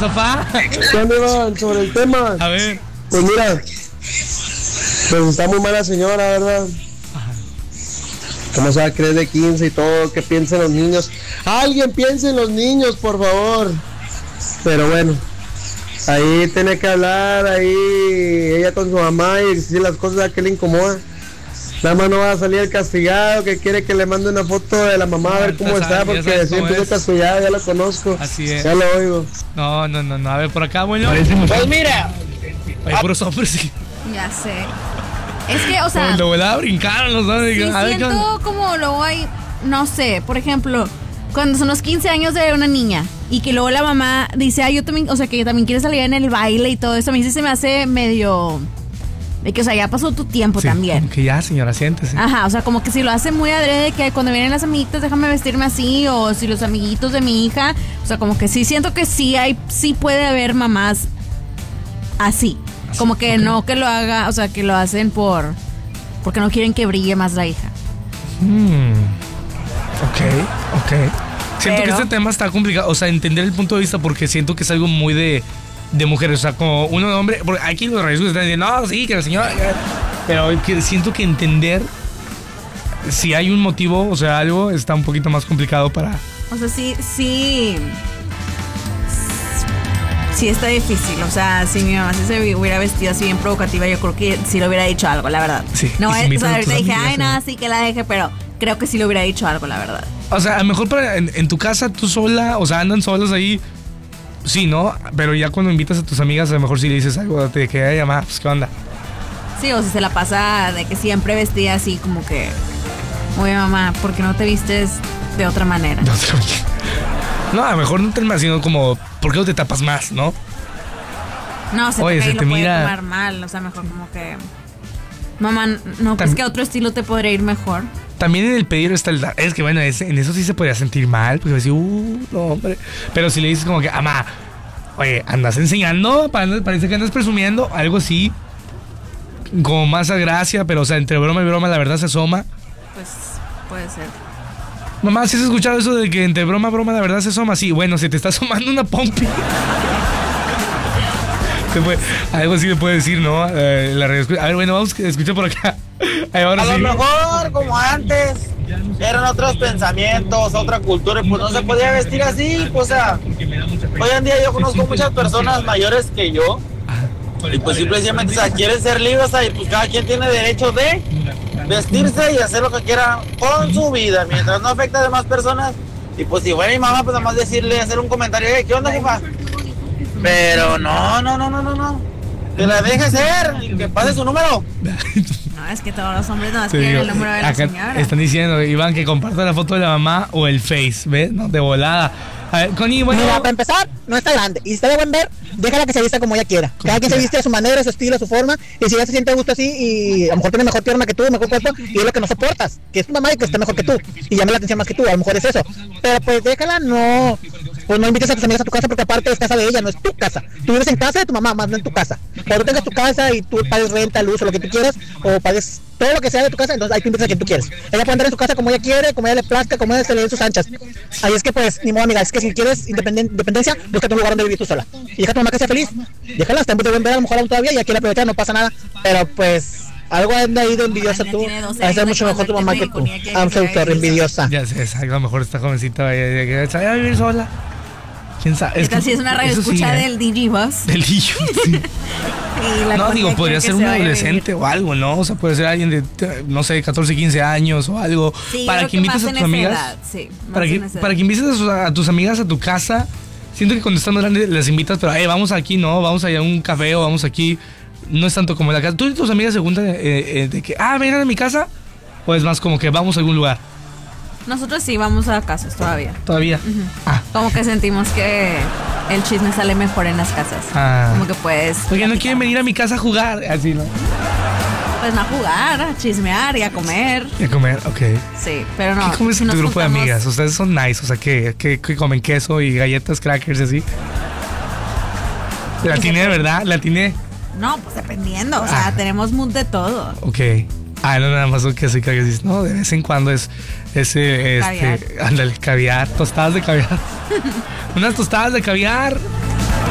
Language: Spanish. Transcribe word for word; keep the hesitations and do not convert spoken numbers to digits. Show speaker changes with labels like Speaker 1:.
Speaker 1: papá?
Speaker 2: ¿Qué onda, Iván? Sobre el tema.
Speaker 1: A ver.
Speaker 2: Pues mira, pues está muy mala señora, ¿verdad? ¿Cómo se va a creer de quince y todo? ¿Qué piensan los niños? Alguien piense en los niños, por favor. Pero bueno, ahí tiene que hablar, ahí ella con su mamá y decir las cosas que le incomoda. Nada más no va a salir el castigado que quiere que le mande una foto de la mamá a ver cómo está, porque siempre es castigado, ya lo conozco.
Speaker 1: Así es.
Speaker 2: Ya lo oigo.
Speaker 1: No, no, no, no. A ver, por acá, bueno.
Speaker 3: Pues mira.
Speaker 1: Hay puros hombres, sí.
Speaker 4: Ya sé. Es que, o sea,
Speaker 1: Lo volaba, brincaron los dos.
Speaker 4: sí siento como luego hay, no sé, por ejemplo, cuando son los quince años de una niña y que luego la mamá dice, ay, yo también, o sea, que también quiere salir en el baile y todo eso, a mí sí se me hace medio, de que, o sea, ya pasó tu tiempo
Speaker 1: Sí,
Speaker 4: también.
Speaker 1: como que ya, señora, siéntese.
Speaker 4: Ajá, o sea, como que si lo hace muy adrede, que cuando vienen las amiguitas déjame vestirme así, o si los amiguitos de mi hija, o sea, como que sí siento que sí hay, sí puede haber mamás así, como que
Speaker 1: okay.
Speaker 4: no que lo haga, o sea, que lo hacen por, porque no quieren que brille más la hija.
Speaker 1: Hmm. Ok, ok. Siento
Speaker 4: Pero,
Speaker 1: que este tema está complicado, o sea, entender el punto de vista porque siento que es algo muy de, de mujeres, o sea, como uno de hombre, porque aquí los reyes están diciendo, no, sí, que la señora, pero que siento que entender si hay un motivo, o sea, algo está un poquito más complicado para...
Speaker 4: o sea, sí, sí, sí está difícil, o sea, si mi mamá se hubiera vestido así bien provocativa, yo creo que sí le hubiera dicho algo, la verdad.
Speaker 1: Sí.
Speaker 4: No,
Speaker 1: Si
Speaker 4: o sea,
Speaker 1: a
Speaker 4: ahorita dije, ay,
Speaker 1: no,
Speaker 4: nada, sí que la deje, pero creo que sí le hubiera dicho algo, la verdad.
Speaker 1: O sea, a lo mejor para, en, en tu casa tú sola, o sea, andan solos ahí, sí, ¿no? Pero ya cuando invitas a tus amigas, a lo mejor sí le dices algo de que, ay, mamá, pues, ¿qué onda?
Speaker 4: Sí, o si se la pasa de que siempre vestía así como que, oye, mamá, ¿por qué no te vistes de otra manera?
Speaker 1: No, no, a lo mejor no te más, sino como, ¿por qué no te tapas más, no?
Speaker 4: No, se
Speaker 1: Oye,
Speaker 4: te,
Speaker 1: se
Speaker 4: lo
Speaker 1: te
Speaker 4: puede
Speaker 1: mira...
Speaker 4: tomar mal, o sea, mejor como que, mamá, ¿no crees que a otro estilo te podría ir mejor?
Speaker 1: También en el pedir está el dar. Es que bueno, es, en eso sí se podría sentir mal, porque decir, uh, no, hombre. Pero si le dices como que, mamá, oye, andas enseñando, parece que andas presumiendo, algo así, como más a gracia, pero o sea, entre broma y broma la verdad se asoma.
Speaker 4: Pues puede ser.
Speaker 1: Mamá, ¿sí has escuchado eso de que entre broma y broma la verdad se asoma? Sí, bueno, se te está asomando una pompi. Puede, algo así le puede decir, ¿no? Eh, la radio, a ver, bueno, vamos a escuchar por acá. Ahí, ahora
Speaker 3: a
Speaker 1: sí.
Speaker 3: lo mejor, como antes, eran otros pensamientos, otra cultura, y pues no se podía vestir así, pues, o sea, hoy en día yo conozco muchas personas mayores que yo, y pues simplemente, o sea, quieren ser libres, o sea, y pues cada quien tiene derecho de vestirse y hacer lo que quiera con su vida, mientras no afecte a demás personas, y pues si fuera mi mamá, pues nada más decirle, hacer un comentario, ¿qué onda, jefa? Pero no, no, no, no, no, no. Que la deje ser, que pase su número.
Speaker 4: No, es que todos los hombres no
Speaker 1: Te
Speaker 4: quieren
Speaker 1: digo,
Speaker 4: el número de la
Speaker 1: acá
Speaker 4: señora.
Speaker 1: están diciendo, Iván, que comparta la foto de la mamá o el face, ¿ves? No, de volada. A ver, Connie, bueno.
Speaker 5: Mira, para empezar, no está grande. Y si está de buen ver, déjala que se vista como ella quiera. Cada quien se viste a su manera, a su estilo, a su forma. Y si ella se siente a gusto así, y a lo mejor tiene mejor pierna que tú, mejor cuerpo, y es lo que no soportas, que es tu mamá y que está mejor que tú. Y llama la atención más que tú, a lo mejor es eso. Pero pues déjala, no. Pues no invites a tus amigas a tu casa porque aparte es casa de ella, no es tu casa. Tú vives en casa de tu mamá, más no en tu casa. Cuando tengas tu casa y tú pagues renta, luz o lo que tú quieras, o pagues todo lo que sea de tu casa, entonces ahí tú invitas a quien tú quieres. Ella puede andar en su casa como ella quiere, como ella le plazca, como ella se le dé sus anchas. Ahí es que pues, ni modo, amiga, es que si quieres independen- independencia, búscate un lugar donde vivir tú sola. Y deja a tu mamá que sea feliz. Déjala, está en de buen ver, a lo mejor aún todavía, y aquí la aprovechar, no pasa nada. Pero pues, algo anda ahí de envidiosa tú. Va a ser mucho mejor tu mamá que tú. I'm so sorry, envidiosa.
Speaker 1: Ya sé, a lo mejor esta jovencita vaya a vivir sola. ¿Quién sabe?
Speaker 4: ¿Qué tal si es una radio escucha
Speaker 1: sí,
Speaker 4: del D J Bus?
Speaker 1: Del D J, sí. No, digo, podría ser un adolescente o algo, ¿no? O sea, puede ser alguien de, no sé, catorce, quince años o algo.
Speaker 4: Sí,
Speaker 1: para que invites a tus amigas.
Speaker 4: Edad, sí,
Speaker 1: para, que, para que invites a, sus, a tus amigas a tu casa. Siento que cuando están grandes las invitas, pero, hey, vamos aquí, ¿no? Vamos allá a un café o vamos aquí. No es tanto como en la casa. ¿Tú y tus amigas se juntan eh, eh, de que, ah, vengan a mi casa? ¿O es más como que vamos a algún lugar?
Speaker 4: Nosotros sí vamos a casas todavía.
Speaker 1: ¿Todavía?
Speaker 4: Uh-huh.
Speaker 1: Ah.
Speaker 4: Como que sentimos que el chisme sale mejor en las casas.
Speaker 1: Ah.
Speaker 4: Como que puedes...
Speaker 1: Porque no quieren venir a mi casa a jugar. Así, ¿no?
Speaker 4: Pues no a jugar, a chismear y a comer.
Speaker 1: Y a comer, ok.
Speaker 4: Sí, pero no.
Speaker 1: ¿Qué comes
Speaker 4: si
Speaker 1: en tu grupo
Speaker 4: juntamos...
Speaker 1: de amigas? Ustedes son nice, o sea, ¿qué, qué, qué comen? ¿Queso y galletas, crackers y así? ¿La atiné, verdad? ¿La atiné?
Speaker 4: No, pues dependiendo, o sea, ah. tenemos mood de todo.
Speaker 1: Ok. Ah, no, nada más que así que dices, no, de vez en cuando es ese, este, ándale, caviar, tostadas de caviar. Unas tostadas de caviar.